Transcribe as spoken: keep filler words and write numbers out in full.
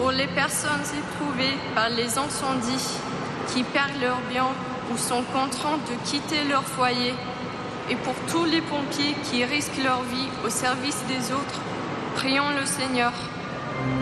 Pour les personnes éprouvées par les incendies, qui perdent leurs biens ou sont contraints de quitter leur foyer, et pour tous les pompiers qui risquent leur vie au service des autres, prions le Seigneur.